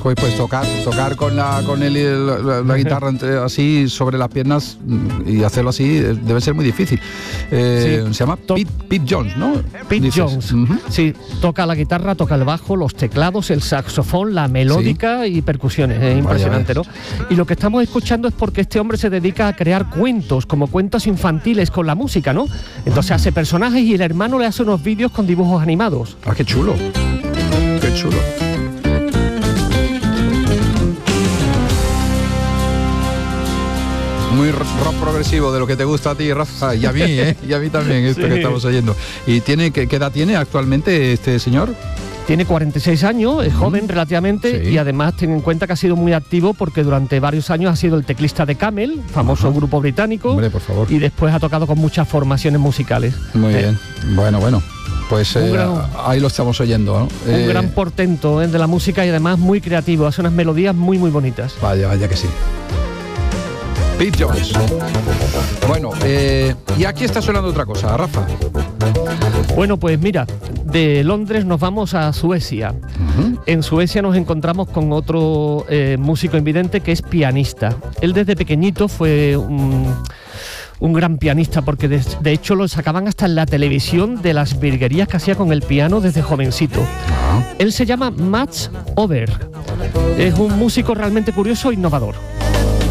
Pues tocar con la guitarra así sobre las piernas y hacerlo así debe ser muy difícil. Se llama Pete Jones, ¿no? Pete Jones. Sí, toca la guitarra, toca el bajo, los teclados, el saxofón, la melódica y percusiones. Es impresionante, ¿no? Y lo que estamos escuchando es porque este hombre se dedica a crear cuentos, como cuentos infantiles con la música, ¿no? Entonces hace personajes y el hermano le hace unos vídeos con dibujos animados. ¡Ah, qué chulo! ¡Qué chulo! Muy rock progresivo, de lo que te gusta a ti, Rafa, y a mí, y a mí también, esto que estamos oyendo. ¿Y qué edad tiene actualmente este señor? Tiene 46 años, es joven relativamente, y además ten en cuenta que ha sido muy activo porque durante varios años ha sido el teclista de Camel, famoso grupo británico. Hombre, por favor. Y después ha tocado con muchas formaciones musicales. Muy bien, bueno. Pues ahí lo estamos oyendo, ¿no? Un gran portento de la música y además muy creativo, hace unas melodías muy bonitas. Vaya que sí. Pete Jones. Bueno, y aquí está sonando otra cosa, Rafa. Bueno, pues mira, de Londres nos vamos a Suecia. En Suecia nos encontramos con otro músico invidente que es pianista. Él desde pequeñito fue un gran pianista porque de hecho lo sacaban hasta en la televisión de las virguerías que hacía con el piano desde jovencito. Él se llama Mats Öberg. Es un músico realmente curioso e innovador.